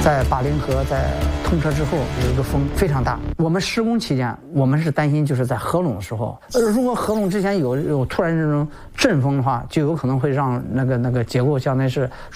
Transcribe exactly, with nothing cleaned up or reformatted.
在巴林河在通车之后有一个风非常大，我们施工期间我们是担心就是在合拢的时候，呃，如果合拢之前有有突然这种阵风的话，就有可能会让那个那个结构相当于是